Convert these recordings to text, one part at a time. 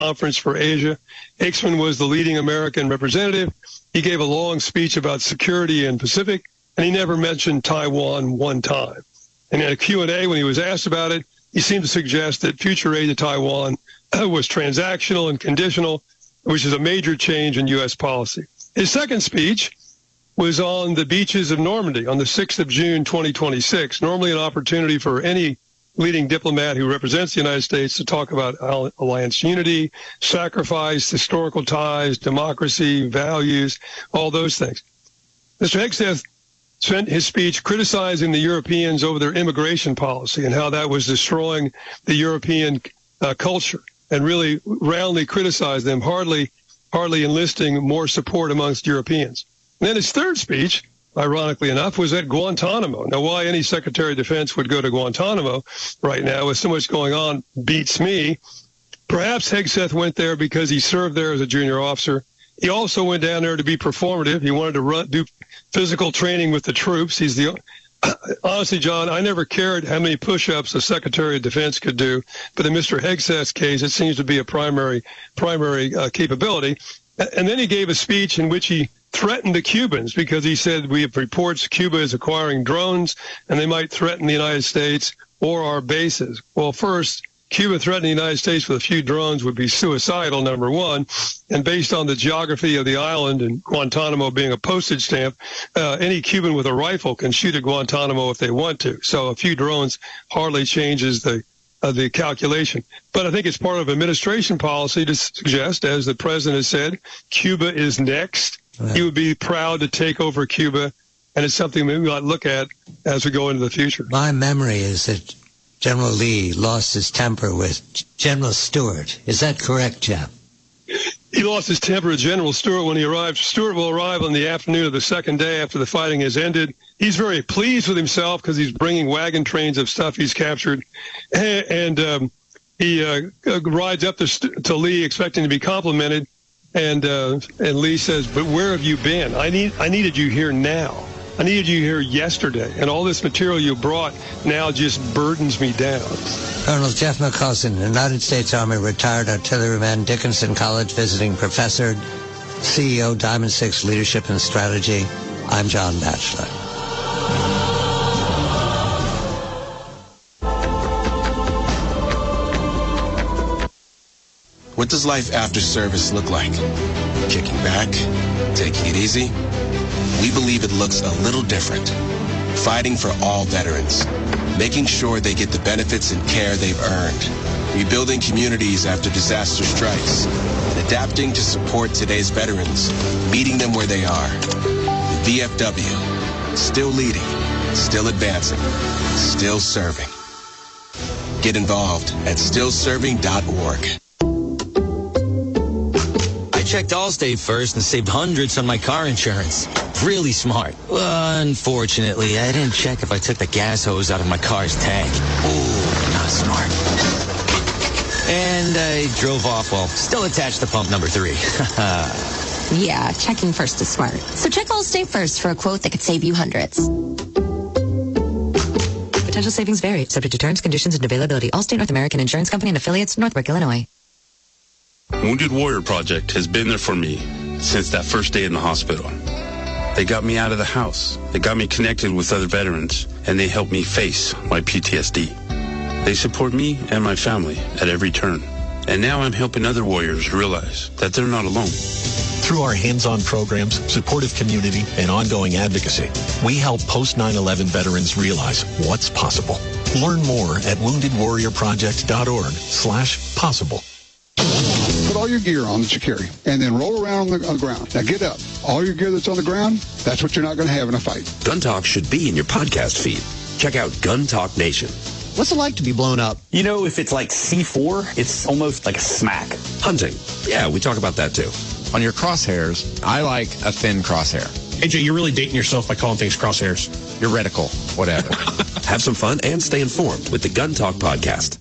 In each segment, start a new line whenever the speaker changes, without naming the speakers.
Conference for Asia. Hicksman was the leading American representative. He gave a long speech about security in Pacific, and he never mentioned Taiwan one time. And in a Q&A, when he was asked about it, he seemed to suggest that future aid to Taiwan was transactional and conditional, which is a major change in U.S. policy. His second speech was on the beaches of Normandy on the 6th of June, 2026, normally an opportunity for any leading diplomat who represents the United States to talk about alliance unity, sacrifice, historical ties, democracy, values, all those things. Mr. Hegseth spent his speech criticizing the Europeans over their immigration policy and how that was destroying the European culture, and really roundly criticized them, hardly enlisting more support amongst Europeans. And then his third speech, ironically enough, was at Guantanamo. Now, why any Secretary of Defense would go to Guantanamo right now with so much going on beats me. Perhaps Hegseth went there because he served there as a junior officer. He also went down there to be performative. He wanted to do physical training with the troops. Honestly, John, I never cared how many push-ups the Secretary of Defense could do, but in Mr. Hegseth's case, it seems to be a primary capability. And then he gave a speech in which he threatened the Cubans because he said we have reports Cuba is acquiring drones and they might threaten the United States or our bases. Well, first, Cuba threatening the United States with a few drones would be suicidal, number one. And based on the geography of the island and Guantanamo being a postage stamp, any Cuban with a rifle can shoot at Guantanamo if they want to. So a few drones hardly changes the calculation. But I think it's part of administration policy to suggest, as the president has said, Cuba is next. Right. He would be proud to take over Cuba, and it's something we might look at as we go into the future.
My memory is that General Lee lost his temper with General Stewart. Is that correct, Jeff?
He lost his temper with General Stewart when he arrived. Stewart will arrive on the afternoon of the second day after the fighting has ended. He's very pleased with himself because he's bringing wagon trains of stuff he's captured. And he rides up to Lee expecting to be complimented. And Lee says, but where have you been? I needed you here now. I needed you here yesterday. And all this material you brought now just burdens me down.
Colonel Jeff McCausland, United States Army retired artilleryman, Dickinson College visiting professor, CEO, Diamond Six Leadership and Strategy. I'm John Batchelor.
What does life after service look like? Kicking back? Taking it easy? We believe it looks a little different. Fighting for all veterans. Making sure they get the benefits and care they've earned. Rebuilding communities after disaster strikes. And adapting to support today's veterans. Meeting them where they are. The VFW. Still leading. Still advancing. Still serving. Get involved at stillserving.org.
I checked Allstate first and saved hundreds on my car insurance. Really smart. Unfortunately, I didn't check if I took the gas hose out of my car's tank. Ooh, not smart. And I drove off while still attached to pump number 3.
Yeah, checking first is smart. So check Allstate first for a quote that could save you hundreds. Potential savings vary, subject to terms, conditions, and availability. Allstate North American Insurance Company and affiliates, Northbrook, Illinois.
Wounded Warrior Project has been there for me since that first day in the hospital. They got me out of the house. They got me connected with other veterans, and they helped me face my PTSD. They support me and my family at every turn. And now I'm helping other warriors realize that they're not alone.
Through our hands-on programs, supportive community, and ongoing advocacy, we help post 9/11 veterans realize what's possible. Learn more at woundedwarriorproject.org/possible.
Put all your gear on that you carry, and then roll around on the ground. Now get up. All your gear that's on the ground, that's what you're not going to have in a fight.
Gun Talk should be in your podcast feed. Check out Gun Talk Nation.
What's it like to be blown up?
You know, if it's like C4, it's almost like a smack.
Hunting. Yeah, we talk about that too.
On your crosshairs, I like a thin crosshair.
AJ, you're really dating yourself by calling things crosshairs.
Your reticle, whatever.
Have some fun and stay informed with the Gun Talk podcast.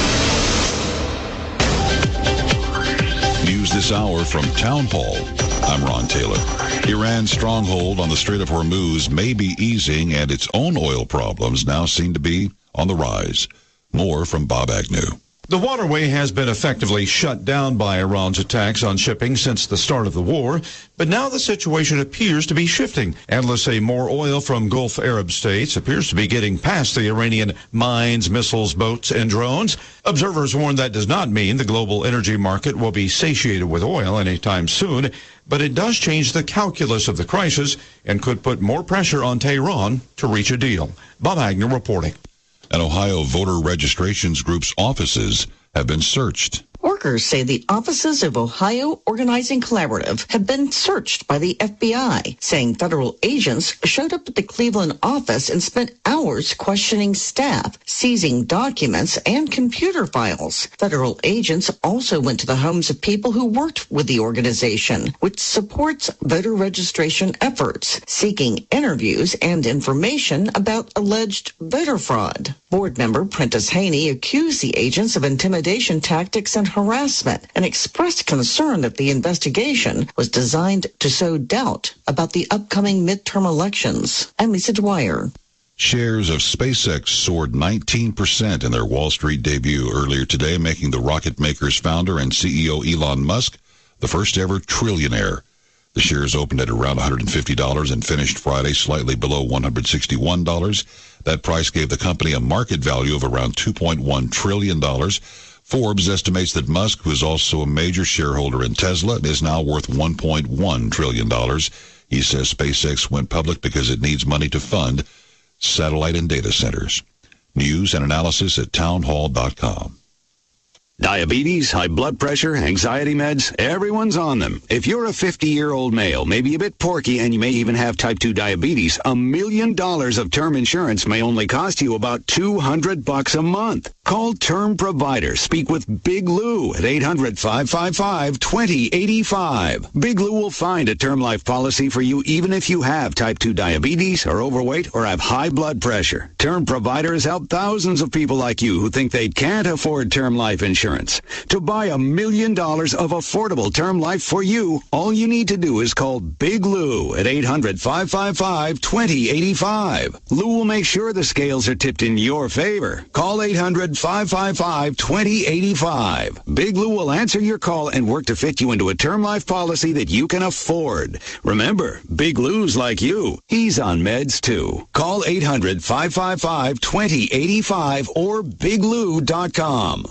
News this hour from Town Hall I'm Ron Taylor. Iran's stronghold on the Strait of Hormuz may be easing, and its own oil problems now seem to be on the rise. More from Bob Agnew.
The waterway has been effectively shut down by Iran's attacks on shipping since the start of the war, but now the situation appears to be shifting. Analysts say more oil from Gulf Arab states appears to be getting past the Iranian mines, missiles, boats, and drones. Observers warn that does not mean the global energy market will be satiated with oil anytime soon, but it does change the calculus of the crisis and could put more pressure on Tehran to reach a deal. Bob Agnew reporting.
An Ohio voter registrations group's offices have been searched.
Workers say the offices of Ohio Organizing Collaborative have been searched by the FBI, saying federal agents showed up at the Cleveland office and spent hours questioning staff, seizing documents and computer files. Federal agents also went to the homes of people who worked with the organization, which supports voter registration efforts, seeking interviews and information about alleged voter fraud. Board member Prentice Haney accused the agents of intimidation tactics and harassment and expressed concern that the investigation was designed to sow doubt about the upcoming midterm elections. I'm Lisa Dwyer.
Shares of SpaceX soared 19% in their Wall Street debut earlier today, making the rocket maker's founder and CEO Elon Musk the first ever trillionaire. The shares opened at around $150 and finished Friday slightly below $161. That price gave the company a market value of around $2.1 trillion. Forbes estimates that Musk, who is also a major shareholder in Tesla, is now worth $1.1 trillion. He says SpaceX went public because it needs money to fund satellite and data centers. News and analysis at townhall.com.
Diabetes, high blood pressure, anxiety meds, everyone's on them. If you're a 50-year-old male, maybe a bit porky, and you may even have type 2 diabetes, $1 million of term insurance may only cost you about $200 a month. Call Term Provider. Speak with Big Lou at 800-555-2085. Big Lou will find a term life policy for you even if you have type 2 diabetes, are overweight, or have high blood pressure. Term Providers help thousands of people like you who think they can't afford term life insurance. To buy $1 million of affordable term life for you, all you need to do is call Big Lou at 800-555-2085. Lou will make sure the scales are tipped in your favor. Call 800-555-2085. Big Lou will answer your call and work to fit you into a term life policy that you can afford. Remember, Big Lou's like you. He's on meds too. Call 800-555-2085 or biglou.com.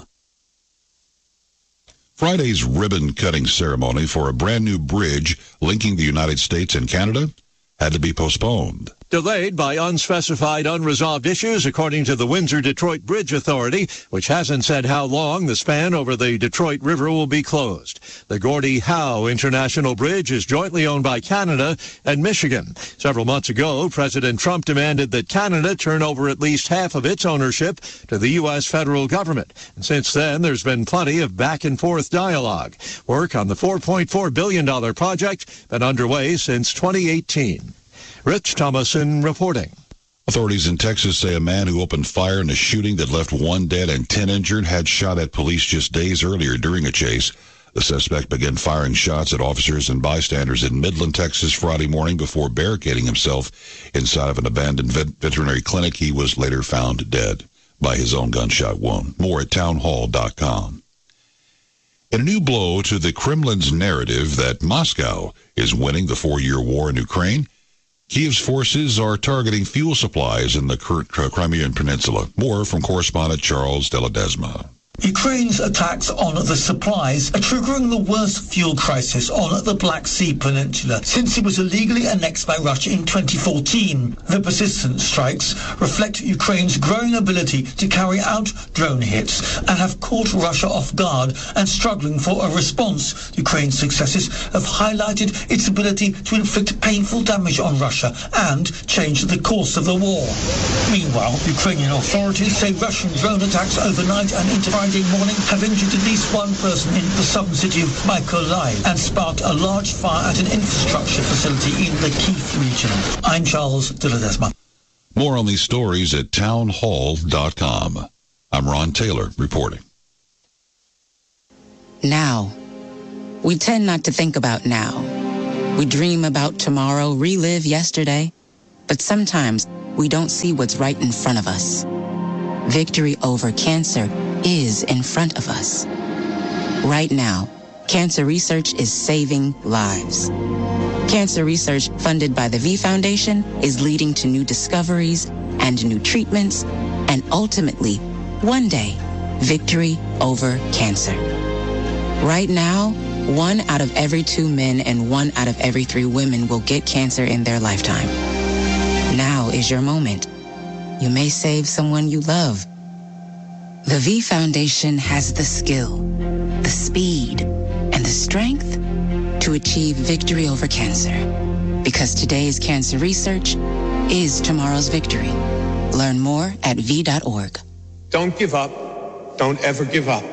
Friday's ribbon-cutting ceremony for a brand-new bridge linking the United States and Canada had to be postponed.
Delayed by unspecified unresolved issues, according to the Windsor-Detroit Bridge Authority, which hasn't said how long the span over the Detroit River will be closed. The Gordie Howe International Bridge is jointly owned by Canada and Michigan. Several months ago, President Trump demanded that Canada turn over at least half of its ownership to the U.S. federal government. And since then, there's been plenty of back-and-forth dialogue. Work on the $4.4 billion project been underway since 2018. Rich Thomason reporting.
Authorities in Texas say a man who opened fire in a shooting that left 1 dead and 10 injured had shot at police just days earlier during a chase. The suspect began firing shots at officers and bystanders in Midland, Texas Friday morning before barricading himself inside of an abandoned veterinary clinic. He was later found dead by his own gunshot wound. More at townhall.com. In a new blow to the Kremlin's narrative that Moscow is winning the 4-year war in Ukraine, Kiev's forces are targeting fuel supplies in the Crimean Peninsula. More from correspondent Charles de Ledesma.
Ukraine's attacks on the supplies are triggering the worst fuel crisis on the Black Sea Peninsula since it was illegally annexed by Russia in 2014. The persistent strikes reflect Ukraine's growing ability to carry out drone hits and have caught Russia off guard and struggling for a response. Ukraine's successes have highlighted its ability to inflict painful damage on Russia and change the course of the war. Meanwhile, Ukrainian authorities say Russian drone attacks overnight and into Friday morning have injured at least one person in the southern city of Mykolaiv and sparked a large fire at an infrastructure facility in the Kyiv region. I'm Charles de Ledesma.
More on these stories at townhall.com. I'm Ron Taylor reporting.
Now. We tend not to think about now. We dream about tomorrow, relive yesterday, but sometimes we don't see what's right in front of us. Victory over cancer is in front of us. Right now, cancer research is saving lives. Cancer research funded by the V Foundation is leading to new discoveries and new treatments, and ultimately, one day, victory over cancer. Right now, 1 out of every 2 men and 1 out of every 3 women will get cancer in their lifetime. Now is your moment. You may save someone you love. The V Foundation has the skill, the speed, and the strength to achieve victory over cancer. Because today's cancer research is tomorrow's victory. Learn more at v.org.
Don't give up. Don't ever give up.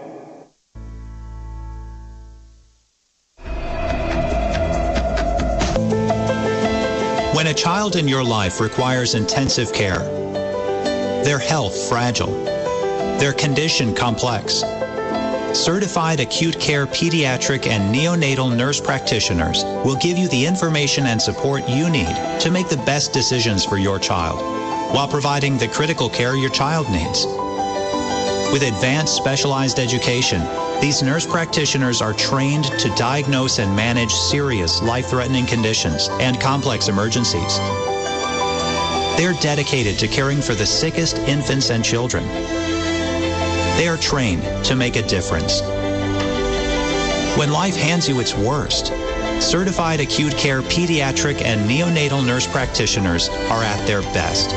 When a child in your life requires intensive care, their health fragile, their condition complex, certified acute care pediatric and neonatal nurse practitioners will give you the information and support you need to make the best decisions for your child, while providing the critical care your child needs. With advanced specialized education, these nurse practitioners are trained to diagnose and manage serious life-threatening conditions and complex emergencies. They're dedicated to caring for the sickest infants and children. They are trained to make a difference. When life hands you its worst, certified acute care pediatric and neonatal nurse practitioners are at their best.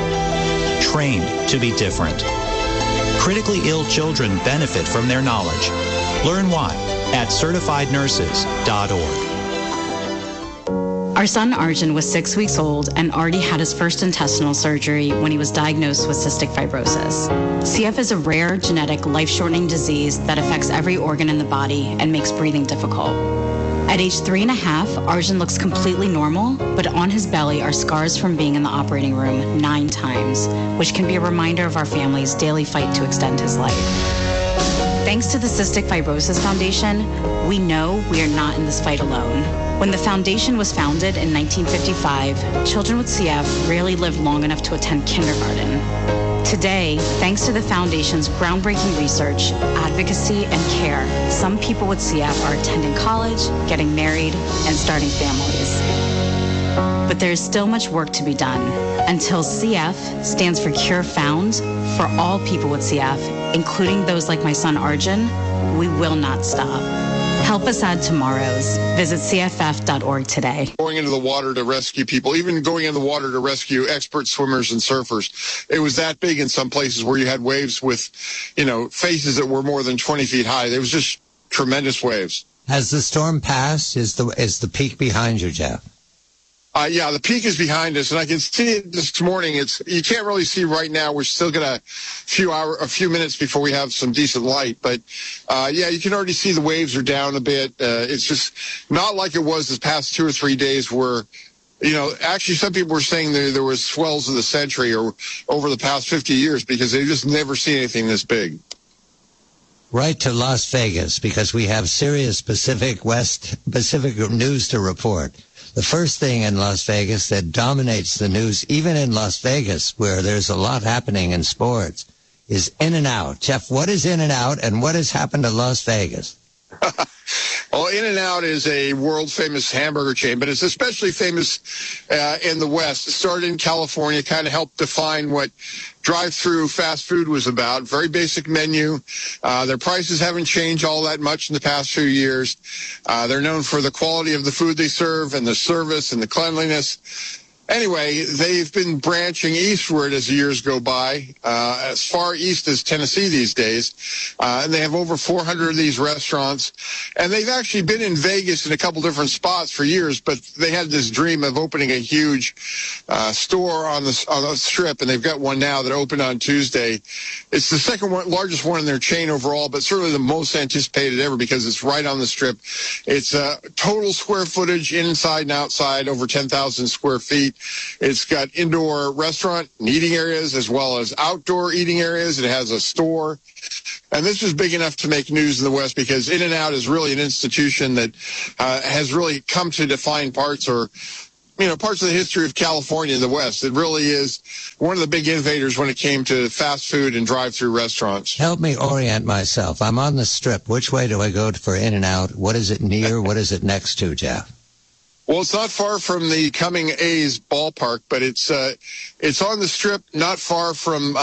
Trained to be different. Critically ill children benefit from their knowledge. Learn why at certifiednurses.org.
Our son Arjun was 6 weeks old and already had his first intestinal surgery when he was diagnosed with cystic fibrosis. CF is a rare, genetic, life-shortening disease that affects every organ in the body and makes breathing difficult. At age 3.5, Arjun looks completely normal, but on his belly are scars from being in the operating room 9 times, which can be a reminder of our family's daily fight to extend his life. Thanks to the Cystic Fibrosis Foundation, we know we are not in this fight alone. When the foundation was founded in 1955, children with CF rarely lived long enough to attend kindergarten. Today, thanks to the Foundation's groundbreaking research, advocacy, and care, some people with CF are attending college, getting married, and starting families. But there is still much work to be done. Until CF stands for Cure Found, for all people with CF, including those like my son Arjun, we will not stop. Help us add tomorrows. Visit cff.org today.
Going into the water to rescue people, even going in the water to rescue expert swimmers and surfers. It was that big in some places where you had waves with, faces that were more than 20 feet high. There was just tremendous waves.
Has the storm passed? Is the peak behind you, Jeff?
Yeah, the peak is behind us, and I can see it this morning. You can't really see right now. We're still got a few minutes before we have some decent light. But yeah, you can already see the waves are down a bit. It's just not like it was this past 2 or 3 days where, actually some people were saying there was swells of the century or over the past 50 years because they've just never seen anything this big.
Right to Las Vegas, because we have serious Pacific news to report. The first thing in Las Vegas that dominates the news, even in Las Vegas, where there's a lot happening in sports, is In-N-Out. Jeff, what is In-N-Out, and what has happened to Las Vegas?
Well, In-N-Out is a world-famous hamburger chain, but it's especially famous in the West. It started in California, kind of helped define what drive-through fast food was about. Very basic menu. Their prices haven't changed all that much in the past few years. They're known for the quality of the food they serve and the service and the cleanliness. Anyway, they've been branching eastward as the years go by, as far east as Tennessee these days. And they have over 400 of these restaurants. And they've actually been in Vegas in a couple different spots for years, but they had this dream of opening a huge store on the Strip, and they've got one now that opened on Tuesday. It's the second largest one in their chain overall, but certainly the most anticipated ever because it's right on the Strip. It's total square footage inside and outside, over 10,000 square feet. It's got indoor restaurant and eating areas as well as outdoor eating areas. It has a store. And this is big enough to make news in the West because In-N-Out is really an institution that has really come to define parts of the history of California in the West. It really is one of the big innovators when it came to fast food and drive-through restaurants.
Help me orient myself. I'm on the Strip. Which way do I go for In-N-Out? What is it near? What is it next to, Jeff?
Well, it's not far from the Coming A's ballpark, but it's on the Strip, not far from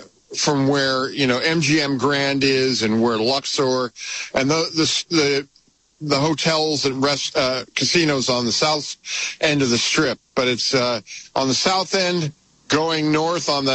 where MGM Grand is and where Luxor and the hotels and casinos on the south end of the Strip. But it's on the south end, going north on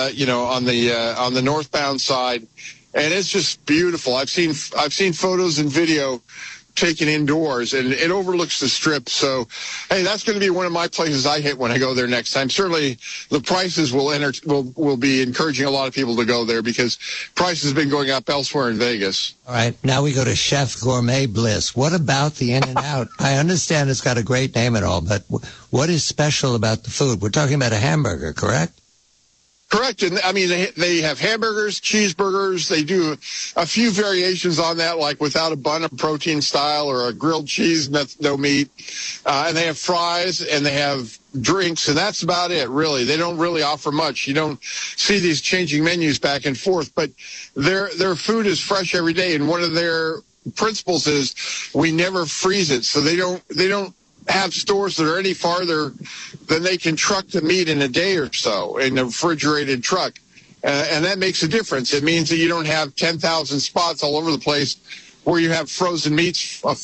the northbound side, and it's just beautiful. I've seen photos and video taken indoors, and it overlooks the Strip. So, hey, that's going to be one of my places I hit when I go there next time. Certainly, the prices will be encouraging a lot of people to go there because prices have been going up elsewhere in Vegas.
All right, now we go to Chef Gourmet Bliss. What about the In-N-Out? I understand it's got a great name and all, but what is special about the food? We're talking about a hamburger, correct?
Correct. And I mean, they have hamburgers, cheeseburgers. They do a few variations on that, like without a bun, a protein style, or a grilled cheese, no meat. And they have fries and they have drinks, and that's about it, really. They don't really offer much. You don't see these changing menus back and forth, but their food is fresh every day. And one of their principles is we never freeze it. So they don't have stores that are any farther than they can truck the meat in a day or so in a refrigerated truck. And that makes a difference. It means that you don't have 10,000 spots all over the place where you have frozen meats,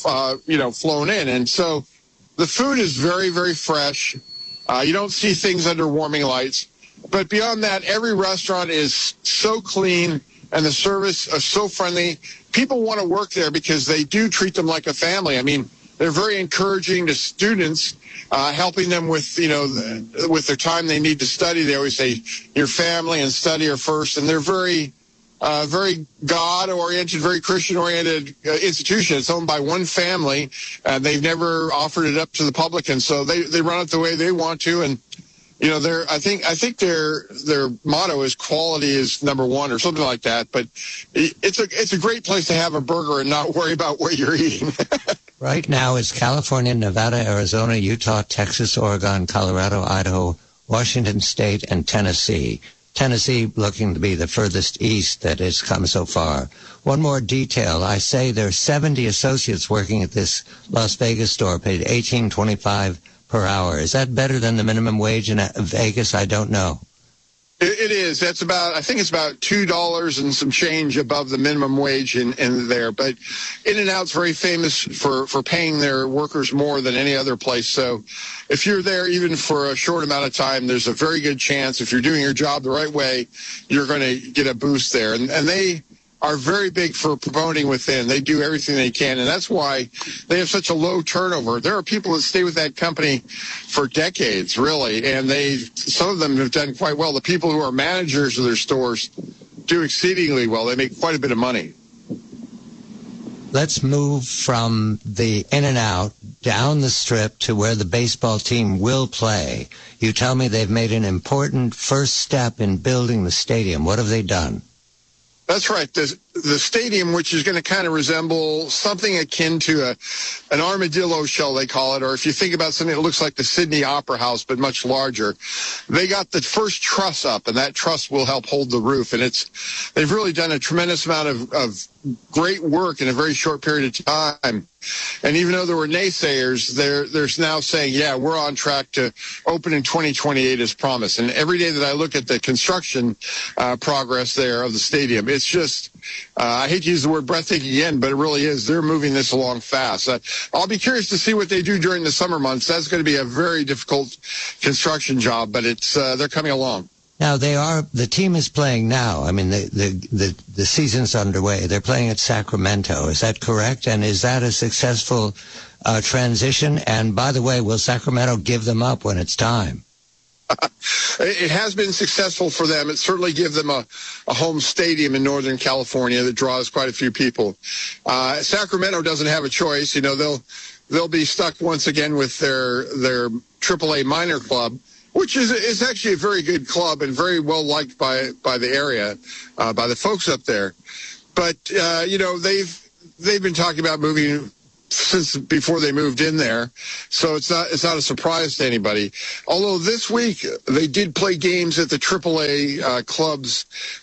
flown in. And so the food is very, very fresh. You don't see things under warming lights. But beyond that, every restaurant is so clean and the service is so friendly. People want to work there because they do treat them like a family. I mean, they're very encouraging to students, helping them with their time they need to study. They always say your family and study are first, and they're very God-oriented, very Christian-oriented institution. It's owned by one family, and they've never offered it up to the public, and so they run it the way they want to. And I think their motto is quality is number one or something like that. But it's a great place to have a burger and not worry about what you're eating.
Right now, it's California, Nevada, Arizona, Utah, Texas, Oregon, Colorado, Idaho, Washington State, and Tennessee. Tennessee looking to be the furthest east that has come so far. One more detail. I say there are 70 associates working at this Las Vegas store, paid $18.25 per hour. Is that better than the minimum wage in Vegas? I don't know.
It is. I think it's about $2 and some change above the minimum wage in there. But In-N-Out's very famous for paying their workers more than any other place. So if you're there even for a short amount of time, there's a very good chance if you're doing your job the right way, you're going to get a boost there. And they are very big for promoting within. They do everything they can, and that's why they have such a low turnover. There are people that stay with that company for decades, really, and some of them have done quite well. The people who are managers of their stores do exceedingly well. They make quite a bit of money.
Let's move from the In-N-Out down the Strip to where the baseball team will play. You tell me they've made an important first step in building the stadium. What have they done?
That's right. The stadium, which is going to kind of resemble something akin to an armadillo shell, they call it, or if you think about something that looks like the Sydney Opera House, but much larger. They got the first truss up, and that truss will help hold the roof. And they've really done a tremendous amount of great work in a very short period of time. And even though there were naysayers, they're now saying, yeah, we're on track to open in 2028 as promised. And every day that I look at the construction progress there of the stadium, it's just, I hate to use the word breathtaking again, but it really is. They're moving this along fast. I'll be curious to see what they do during the summer months. That's going to be a very difficult construction job, but they're coming along.
Now the team is playing now. I mean, the season's underway. They're playing at Sacramento. Is that correct? And is that a successful transition? And by the way, will Sacramento give them up when it's time?
It has been successful for them. It certainly gives them a home stadium in Northern California that draws quite a few people. Sacramento doesn't have a choice. They'll be stuck once again with their AAA minor club, which is actually a very good club and very well liked by the area, by the folks up there. But they've been talking about moving since before they moved in there, so it's not a surprise to anybody. Although this week they did play games at the AAA club's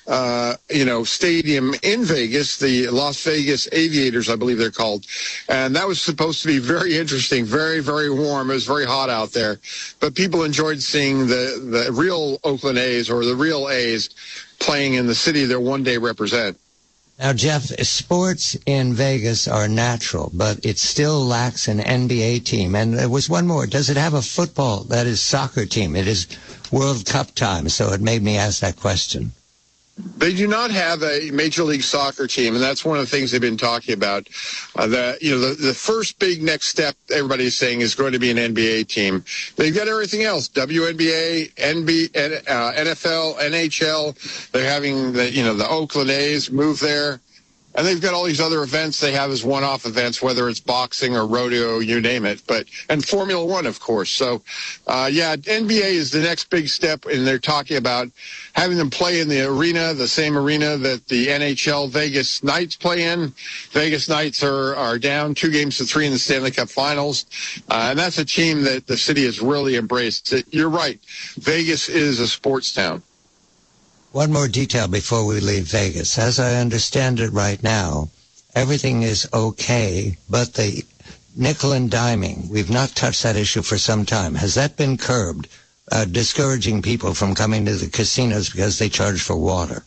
stadium in Vegas, the Las Vegas Aviators, I believe they're called, and that was supposed to be very interesting, very, very warm. It was very hot out there, but people enjoyed seeing the real Oakland A's or the real A's playing in the city they one day represent.
Now, Jeff, sports in Vegas are natural, but it still lacks an NBA team. And there was one more. Does it have a football, that is, soccer team? It is World Cup time, so it made me ask that question.
They do not have a Major League Soccer team, and that's one of the things they've been talking about. The first big next step, everybody's saying, is going to be an NBA team. They've got everything else: WNBA, NFL, NHL. They're having the Oakland A's move there. And they've got all these other events they have as one-off events, whether it's boxing or rodeo, you name it. And Formula One, of course. So, NBA is the next big step, and they're talking about having them play in the arena, the same arena that the NHL Vegas Knights play in. Vegas Knights are down 2-3 in the Stanley Cup Finals. And that's a team that the city has really embraced. You're right. Vegas is a sports town.
One more detail before we leave Vegas. As I understand it right now, everything is okay, but the nickel and diming, we've not touched that issue for some time. Has that been curbed, discouraging people from coming to the casinos because they charge for water?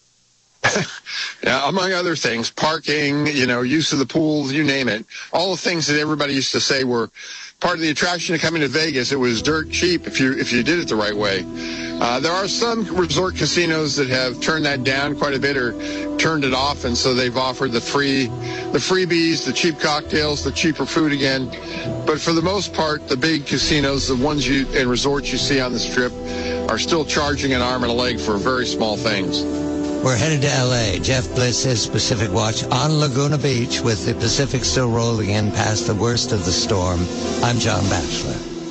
Yeah, among other things, parking, use of the pools, you name it. All the things that everybody used to say were part of the attraction of coming to Vegas. It was dirt cheap if you did it the right way. There are some resort casinos that have turned that down quite a bit or turned it off, and so they've offered the freebies, the cheap cocktails, the cheaper food again. But for the most part, the big casinos, the ones and resorts you see on the Strip, are still charging an arm and a leg for very small things.
We're headed to L.A. Jeff Bliss is Pacific Watch on Laguna Beach with the Pacific still rolling in past the worst of the storm. I'm John Batchelor.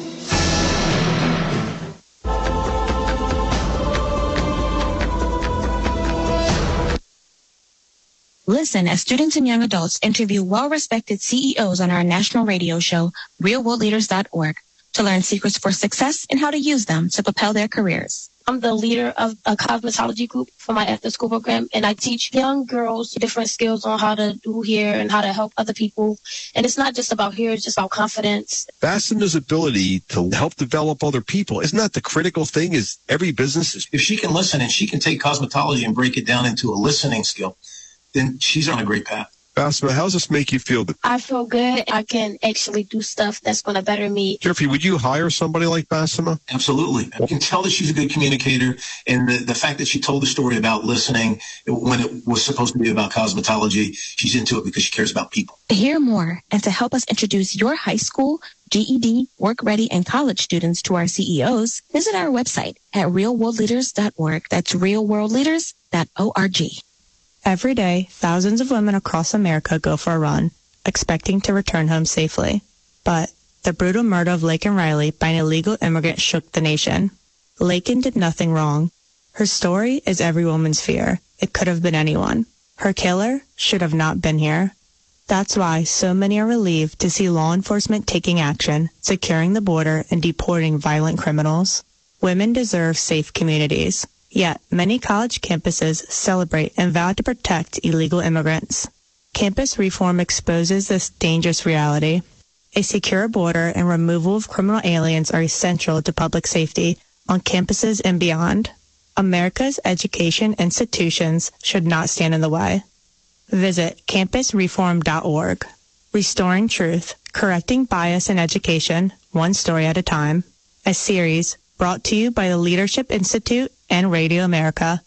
Listen as students and young adults interview well-respected CEOs on our national radio show, realworldleaders.org, to learn secrets for success and how to use them to propel their careers.
I'm the leader of a cosmetology group for my after-school program, and I teach young girls different skills on how to do hair and how to help other people. And it's not just about hair, it's just about confidence.
Fastener's ability to help develop other people, isn't that the critical thing? Is every business,
if she can listen and she can take cosmetology and break it down into a listening skill, then she's on a great path.
Basma, how does this make you feel?
I feel good. I can actually do stuff that's going to better me.
Jeffrey, would you hire somebody like Basma?
Absolutely. I can tell that she's a good communicator, and the fact that she told the story about listening when it was supposed to be about cosmetology, she's into it because she cares about people.
To hear more and to help us introduce your high school, GED, work-ready, and college students to our CEOs, visit our website at realworldleaders.org. That's realworldleaders.org.
Every day, thousands of women across America go for a run, expecting to return home safely. But the brutal murder of Laken Riley by an illegal immigrant shook the nation. Laken did nothing wrong. Her story is every woman's fear. It could have been anyone. Her killer should have not been here. That's why so many are relieved to see law enforcement taking action, securing the border, and deporting violent criminals. Women deserve safe communities. Yet, many college campuses celebrate and vow to protect illegal immigrants. Campus reform exposes this dangerous reality. A secure border and removal of criminal aliens are essential to public safety on campuses and beyond. America's education institutions should not stand in the way. Visit campusreform.org. Restoring Truth, Correcting Bias in Education, One Story at a Time. A series brought to you by the Leadership Institute and Radio America.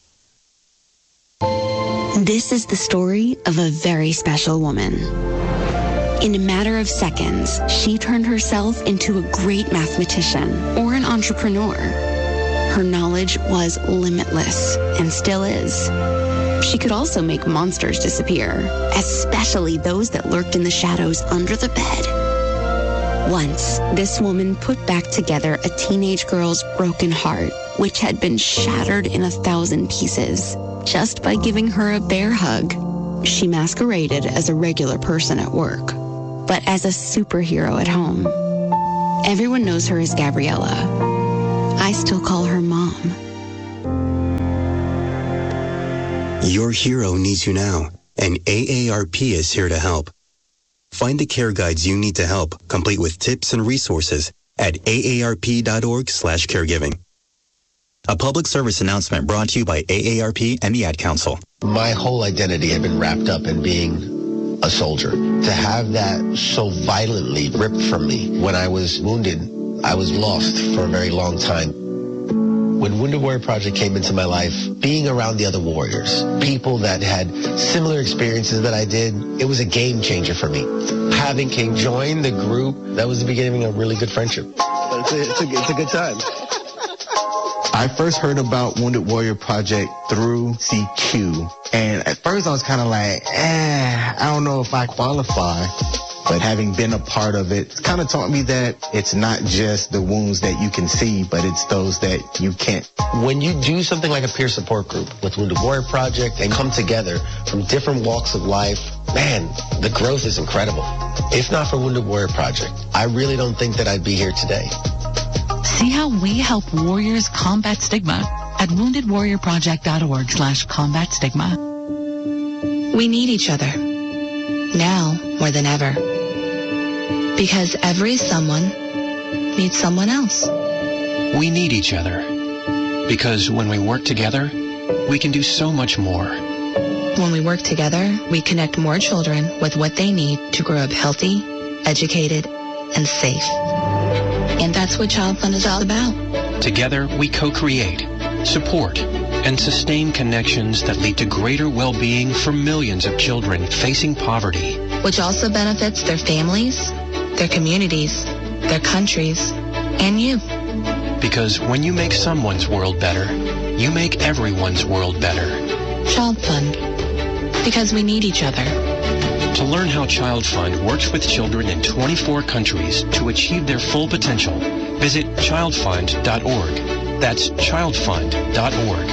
This is the story of a very special woman. In a matter of seconds, she turned herself into a great mathematician or an entrepreneur. Her knowledge was limitless and still is. She could also make monsters disappear, especially those that lurked in the shadows under the bed. Once, this woman put back together a teenage girl's broken heart, which had been shattered in 1,000 pieces, just by giving her a bear hug. She masqueraded as a regular person at work, but as a superhero at home. Everyone knows her as Gabriella. I still call her Mom.
Your hero needs you now, and AARP is here to help. Find the care guides you need to help, complete with tips and resources at aarp.org/caregiving. A public service announcement brought to you by AARP and the Ad Council.
My whole identity had been wrapped up in being a soldier. To have that so violently ripped from me when I was wounded, I was lost for a very long time. When Wounded Warrior Project came into my life, being around the other warriors, people that had similar experiences that I did, it was a game changer for me. Having King join the group, that was the beginning of a really good friendship. It's a good time.
I first heard about Wounded Warrior Project through CQ. And at first I was kind of like, I don't know if I qualify. But having been a part of it, it's kind of taught me that it's not just the wounds that you can see, but it's those that you can't.
When you do something like a peer support group with Wounded Warrior Project and come together from different walks of life, man, the growth is incredible. If not for Wounded Warrior Project, I really don't think that I'd be here today.
See how we help warriors combat stigma at woundedwarriorproject.org/combat stigma.
We need each other now more than ever. Because every someone needs someone else.
We need each other. Because when we work together, we can do so much more.
When we work together, we connect more children with what they need to grow up healthy, educated, and safe. And that's what Child Fund is all about.
Together, we co-create, support, and sustain connections that lead to greater well-being for millions of children facing poverty.
Which also benefits their families, their communities, their countries, and you.
Because when you make someone's world better, you make everyone's world better.
Child Fund. Because we need each other.
To learn how Child Fund works with children in 24 countries to achieve their full potential, visit childfund.org. That's childfund.org.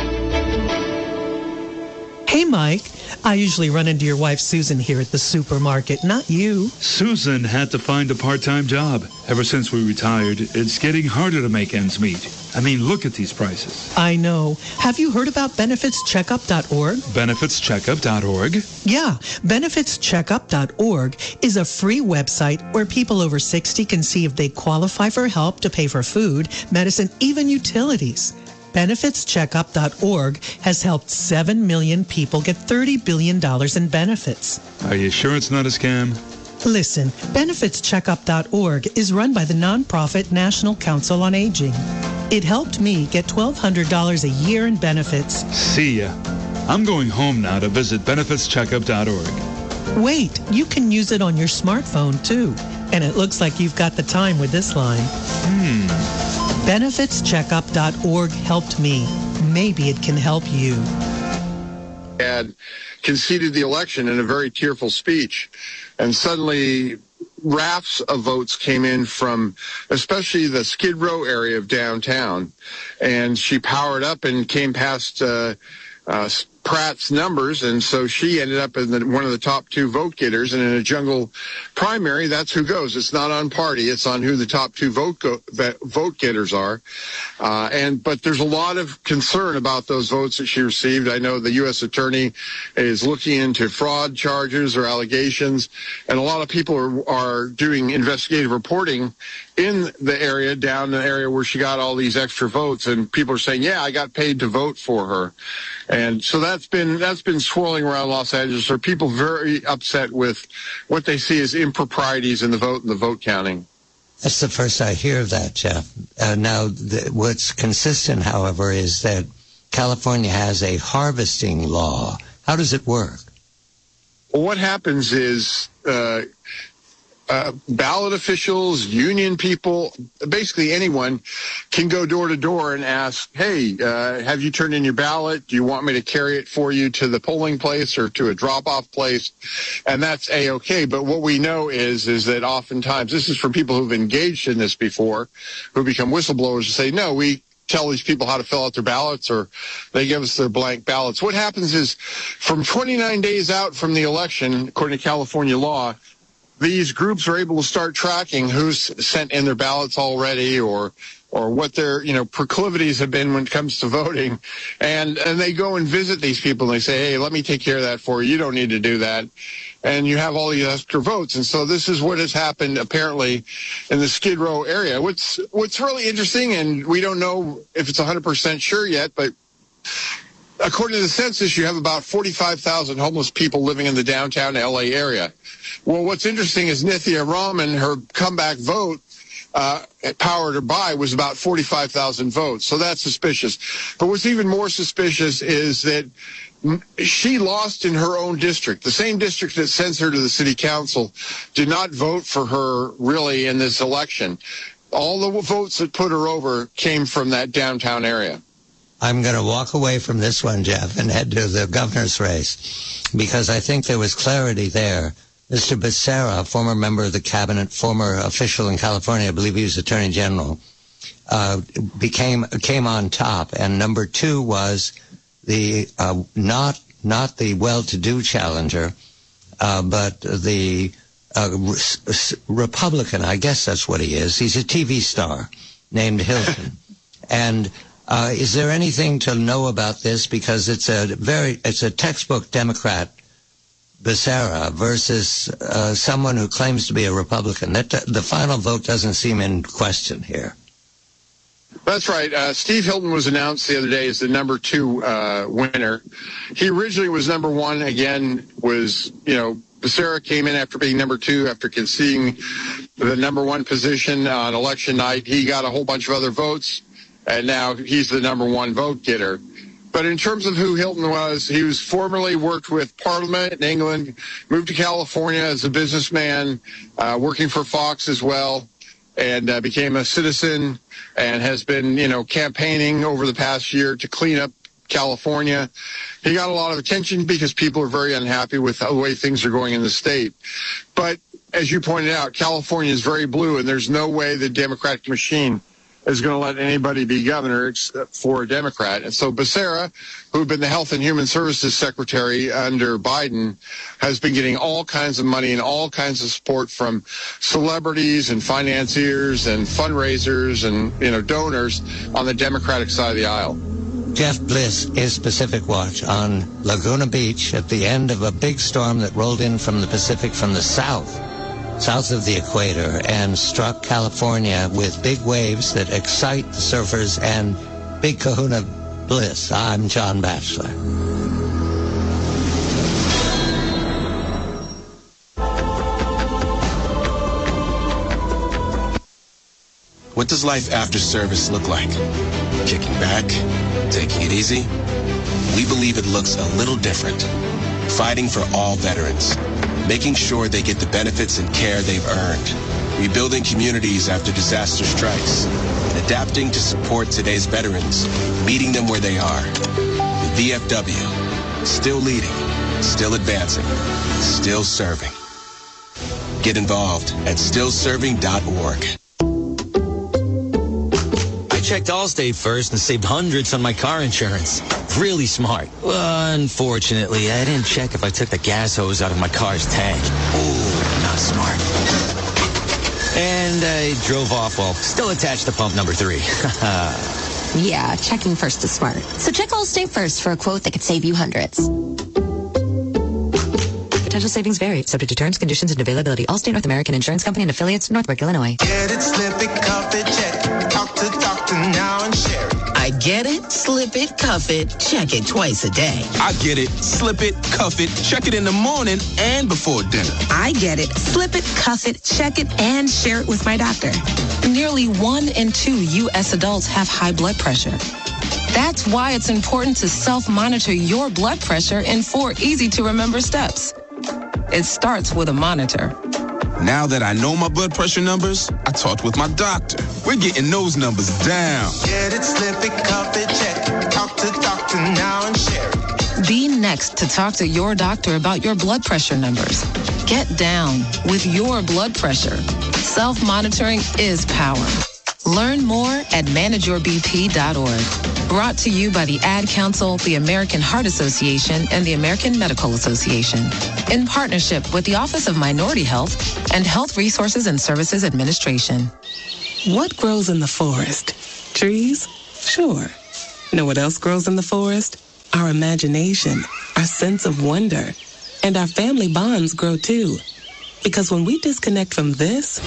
Hey, Mike. I usually run into your wife, Susan, here at the supermarket, not you.
Susan had to find a part-time job. Ever since we retired, it's getting harder to make ends meet. I mean, look at these prices.
I know. Have you heard about benefitscheckup.org?
Benefitscheckup.org?
Yeah. Benefitscheckup.org is a free website where people over 60 can see if they qualify for help to pay for food, medicine, even utilities. Benefitscheckup.org has helped 7 million people get $30 billion in benefits.
Are you sure it's not a scam?
Listen, benefitscheckup.org is run by the nonprofit National Council on Aging. It helped me get $1,200 a year in benefits.
See ya. I'm going home now to visit benefitscheckup.org.
Wait, you can use it on your smartphone too. And it looks like you've got the time with this line. Benefitscheckup.org helped me. Maybe it can help you.
Had conceded the election in a very tearful speech, and suddenly rafts of votes came in from especially the Skid Row area of downtown, and she powered up and came past Pratt's numbers, and so she ended up in one of the top 2 vote getters. And in a jungle primary, that's who goes. It's not on party; it's on who the top 2 vote getters are. But there's a lot of concern about those votes that she received. I know the U.S. Attorney is looking into fraud charges or allegations, and a lot of people are doing investigative reporting in the area, down the area where she got all these extra votes, and people are saying, yeah, I got paid to vote for her. And so that's been swirling around Los Angeles. There are people very upset with what they see as improprieties in the vote and the vote counting.
That's the first I hear of that, Jeff. Now, what's consistent, however, is that California has a harvesting law. How does it work?
Well, what happens is ballot officials, union people, basically anyone can go door to door and ask, hey, have you turned in your ballot? Do you want me to carry it for you to the polling place or to a drop-off place? And that's A-OK. But what we know is that oftentimes, this is from people who've engaged in this before, who become whistleblowers and say, no, we tell these people how to fill out their ballots, or they give us their blank ballots. What happens is from 29 days out from the election, according to California law, these groups are able to start tracking who's sent in their ballots already, or what their, proclivities have been when it comes to voting. And they go and visit these people and they say, hey, let me take care of that for you. You don't need to do that. And you have all these extra votes. And so this is what has happened apparently in the Skid Row area. What's really interesting, and we don't know if it's 100% sure yet, but according to the census, you have about 45,000 homeless people living in the downtown LA area. Well, what's interesting is Nithya Raman, her comeback vote, powered her by, was about 45,000 votes. So that's suspicious. But what's even more suspicious is that she lost in her own district. The same district that sends her to the city council did not vote for her really in this election. All the votes that put her over came from that downtown area.
I'm going to walk away from this one, Jeff, and head to the governor's race, because I think there was clarity there. Mr. Becerra, former member of the cabinet, former official in California, I believe he was attorney general, came on top. And number two was the not the well-to-do challenger, but the Republican. I guess that's what he is. He's a TV star named Hilton. And is there anything to know about this? Because it's a textbook Democrat, Becerra, versus someone who claims to be a Republican. The final vote doesn't seem in question here.
That's right. Steve Hilton was announced the other day as the number 2 winner. He originally was number 1. Again, Becerra came in after being number 2, after conceding the number 1 position on election night. He got a whole bunch of other votes, and now he's the number 1 vote getter. But in terms of who Hilton was, he was formerly worked with Parliament in England, moved to California as a businessman, working for Fox as well, and became a citizen and has been, campaigning over the past year to clean up California. He got a lot of attention because people are very unhappy with the way things are going in the state. But as you pointed out, California is very blue, and there's no way the Democratic machine is going to let anybody be governor except for a Democrat. And so Becerra, who had been the Health and Human Services Secretary under Biden, has been getting all kinds of money and all kinds of support from celebrities and financiers and fundraisers and, donors on the Democratic side of the aisle.
Jeff Bliss is Pacific Watch on Laguna Beach at the end of a big storm that rolled in from the Pacific from the south of the equator, and struck California with big waves that excite the surfers and big kahuna bliss. I'm John Batchelor.
What does life after service look like? Kicking back? Taking it easy? We believe it looks a little different. Fighting for all veterans. Making sure they get the benefits and care they've earned. Rebuilding communities after disaster strikes. And adapting to support today's veterans. Meeting them where they are. The VFW. Still leading. Still advancing. Still serving. Get involved at stillserving.org.
I checked Allstate first and saved hundreds on my car insurance. Really smart. Unfortunately, I didn't check if I took the gas hose out of my car's tank. Ooh, not smart. And I drove off while still attached to pump number 3.
Yeah, checking first is smart. So check Allstate first for a quote that could save you hundreds.
Potential savings vary, subject to terms, conditions, and availability. Allstate North American Insurance Company and affiliates, Northbrook, Illinois.
Get it, slip it, cuff it, check it. Talk to doctor now and share it.
I get it, slip it, cuff it, check it twice a day.
I get it, slip it, cuff it, check it in the morning and before dinner.
I get it, slip it, cuff it, check it, and share it with my doctor.
Nearly 1 in 2 U.S. adults have high blood pressure. That's why it's important to self-monitor your blood pressure in 4 easy-to-remember steps. It starts with a monitor.
Now that I know my blood pressure numbers, I talked with my doctor. We're getting those numbers down.
Get it, slip it, cuff it, check it. Talk to doctor now and share it.
Be next to talk to your doctor about your blood pressure numbers. Get down with your blood pressure. Self-monitoring is power. Learn more at manageyourbp.org. Brought to you by the Ad Council, the American Heart Association, and the American Medical Association. In partnership with the Office of Minority Health and Health Resources and Services Administration.
What grows in the forest? Trees? Sure. Know what else grows in the forest? Our imagination, our sense of wonder, and our family bonds grow too. Because when we disconnect from this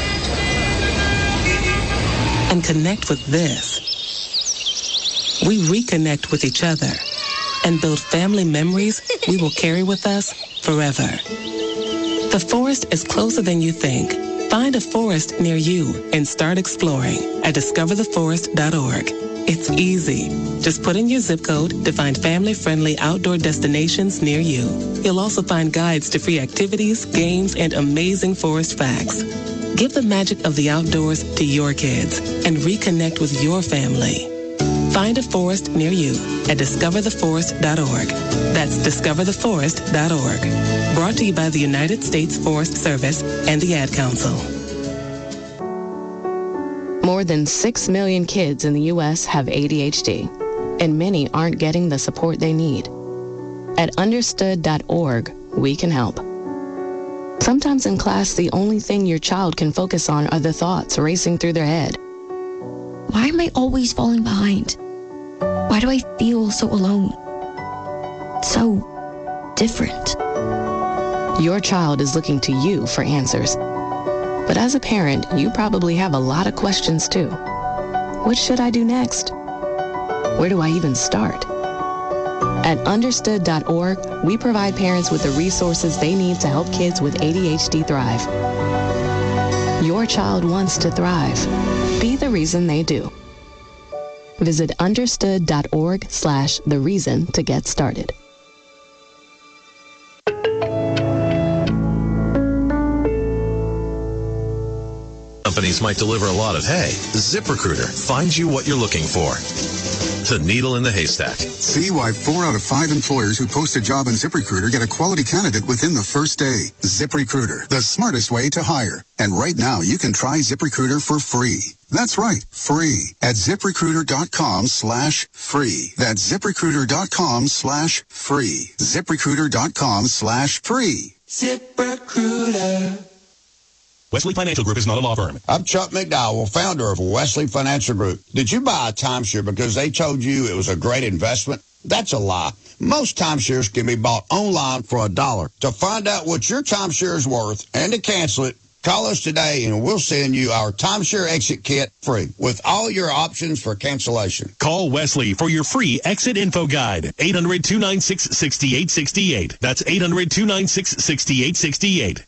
and connect with this, we reconnect with each other and build family memories we will carry with us forever. The forest is closer than you think. Find a forest near you and start exploring at discovertheforest.org. It's easy. Just put in your zip code to find family-friendly outdoor destinations near you. You'll also find guides to free activities, games, and amazing forest facts. Give the magic of the outdoors to your kids and reconnect with your family. Find a forest near you at discovertheforest.org. That's discovertheforest.org. Brought to you by the United States Forest Service and the Ad Council.
More than 6 million kids in the U.S. have ADHD, and many aren't getting the support they need. At understood.org, we can help. Sometimes in class, the only thing your child can focus on are the thoughts racing through their head.
Why am I always falling behind? Why do I feel so alone? So different.
Your child is looking to you for answers. But as a parent, you probably have a lot of questions too. What should I do next? Where do I even start? At understood.org, we provide parents with the resources they need to help kids with ADHD thrive. Your child wants to thrive. Be the reason they do. Visit understood.org/the reason to get started.
Companies might deliver a lot of hay. ZipRecruiter finds you what you're looking for. The needle in the haystack.
See why 4 out of 5 employers who post a job on ZipRecruiter get a quality candidate within the first day. ZipRecruiter, the smartest way to hire. And right now, you can try ZipRecruiter for free. That's right, free at ZipRecruiter.com/free. That's ZipRecruiter.com/free. ZipRecruiter.com/free.
ZipRecruiter.
Wesley Financial Group is not a law firm.
I'm Chuck McDowell, founder of Wesley Financial Group. Did you buy a timeshare because they told you it was a great investment? That's a lie. Most timeshares can be bought online for $1. To find out what your timeshare is worth and to cancel it, call us today and we'll send you our timeshare exit kit free with all your options for cancellation.
Call Wesley for your free exit info guide. 800-296-6868. That's 800-296-6868.